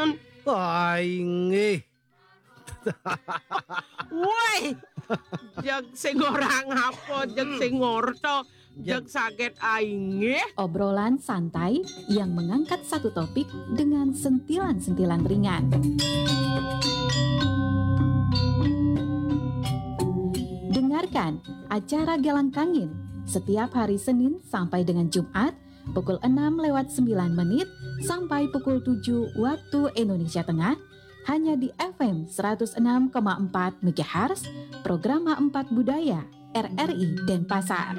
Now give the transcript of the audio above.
Aing. Woi, jag sing ora ngapot, jag sing ngorto, jag saget aing. Obrolan santai yang mengangkat satu topik dengan sentilan-sentilan ringan. Dengarkan acara Galang Kangin setiap hari Senin sampai dengan Jumat pukul 6:09 sampai pukul 7 waktu Indonesia Tengah hanya di FM 106,4 MHz Programa 4 Budaya RRI Denpasar.